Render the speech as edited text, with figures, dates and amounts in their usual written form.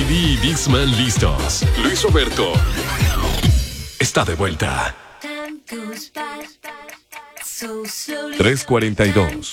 JD y Dixman listos. Luis Roberto está de vuelta. 3:42.